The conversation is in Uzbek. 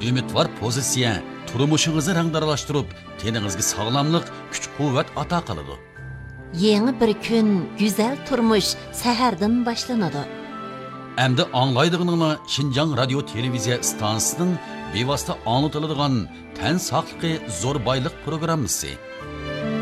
umidvor pozitsiya turmushingizni rangdaralashtirib, teningizga sog'lomlik, kuch-quvvat ato qiladi. Yeni bir kun, güzel turmuş seherden başlanadı. Endi anglaydig'iningni Xinjiang radio televiziya stansiyasining bevosita anlatıladigan tan saqligi zo'r boylik programmasi.